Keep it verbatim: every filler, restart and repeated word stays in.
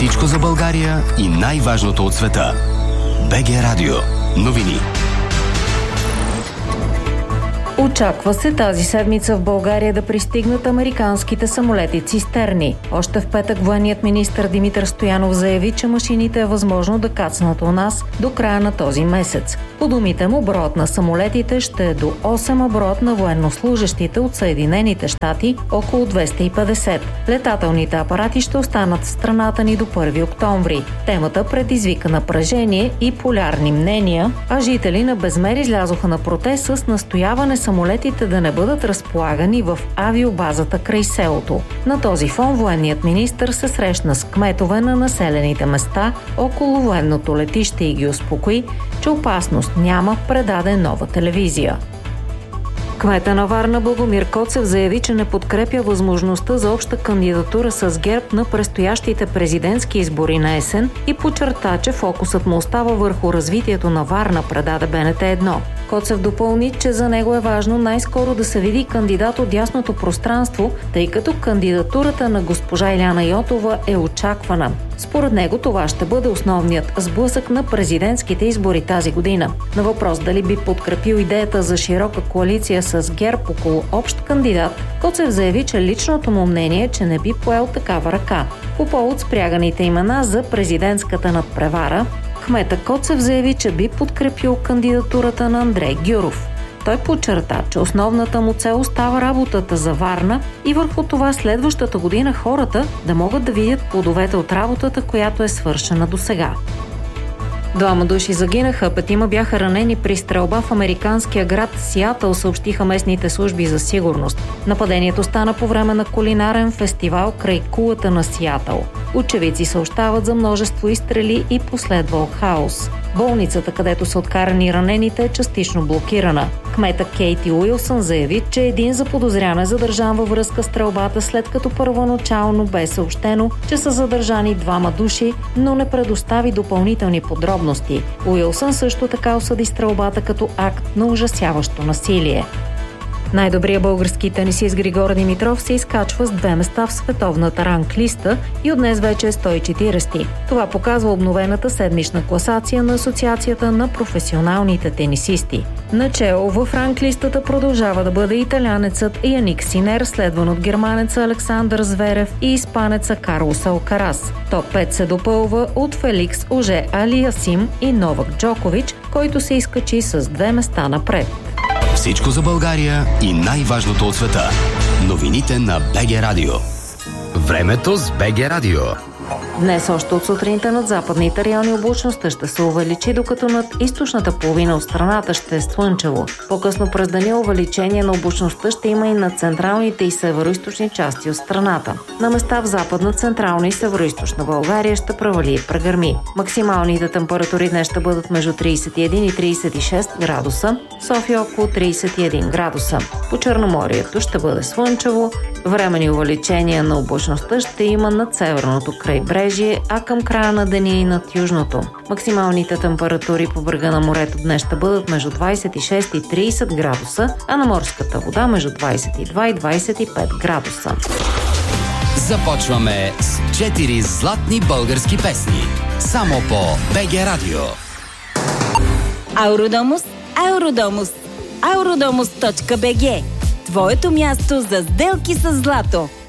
Всичко за България и най-важното от света. БГ Радио. Новини. Очаква се тази седмица в България да пристигнат американските самолети цистерни. Още в петък военният министър Димитър Стоянов заяви, че машините е възможно да кацнат у нас до края на този месец. По думите му, броят на самолетите ще е до осем, а броят на военнослужещите от Съединените щати около двеста и петдесет. Летателните апарати ще останат в страната ни до първи октомври. Темата предизвика напрежение и полярни мнения, а жители на Безмер излязоха на протест с настояване самолетите да не бъдат разполагани в авиобазата край селото. На този фон военният министър се срещна с кметове на населените места около военното летище и ги успокои, че опасност няма, предаде Нова телевизия. Кмета на Варна Благомир Коцев заяви, че не подкрепя възможността за обща кандидатура с ГЕРБ на предстоящите президентски избори на есен и подчерта, че фокусът му остава върху развитието на Варна, предаде Б Н Т едно. Коцев допълни, че за него е важно най-скоро да се види кандидат от дясното пространство, тъй като кандидатурата на госпожа Иляна Йотова е очаквана. Според него това ще бъде основният сблъсък на президентските избори тази година. На въпрос дали би подкрепил идеята за широка коалиция с ГЕРБ около общ кандидат, Коцев заяви, че личното му мнение е, че не би поел такава ръка. По повод спряганите имена за президентската надпревара, кмета Коцев заяви, че би подкрепил кандидатурата на Андрей Гюров. Той подчерта, че основната му цел остава работата за Варна и върху това следващата година хората да могат да видят плодовете от работата, която е свършена досега. Двама души загинаха, петима бяха ранени при стрелба в американския град Сиатъл, съобщиха местните служби за сигурност. Нападението стана по време на кулинарен фестивал край кулата на Сиатъл. Очевидци съобщават за множество изстрели и последвал хаос. Болницата, където са откарани ранените, е частично блокирана. Кмета Кейти Уилсън заяви, че един заподозрян е задържан във връзка с стрелбата, след като първоначално бе съобщено, че са задържани двама души, но не предостави допълнителни подробности. Уилсън също така осъди стрелбата като акт на ужасяващо насилие. Най-добрият български тенисист Григор Димитров се изкачва с две места в световната ранглиста и от днес вече е сто и четиридесети. Това показва обновената седмична класация на Асоциацията на професионалните тенисисти. Начело в ранглистата продължава да бъде италянецът Яник Синер, следван от германеца Александър Зверев и испанеца Карлос Алкарас. Топ пет се допълва от Феликс Оже Алиасим и Новак Джокович, който се изкачи с две места напред. Всичко за България и най-важното от света. Новините на БГ Радио. Времето с БГ Радио. Днес още от сутринта над западните райони облачността ще се увеличи, докато над източната половина от страната ще е слънчево. По-късно през деня увеличение на облачността ще има и на централните и североизточни части от страната. На места в западна, централна и североизточна България ще провали и прегърми. Максималните температури днес ще бъдат между тридесет и един и тридесет и шест градуса, София около тридесет и един градуса. По Черноморието ще бъде слънчево, временни увеличения на облачността ще има над северното крайбрежие, а към края на деня и над южното. Максималните температури по брега на морето днес ще бъдат между двадесет и шест и тридесет градуса, а на морската вода между двадесет и два и двадесет и пет градуса. Започваме с четири златни български песни. Само по БГ Радио. Ауродомус, Ауродомус, ауродомус точка бг. Твоето място за сделки с злато.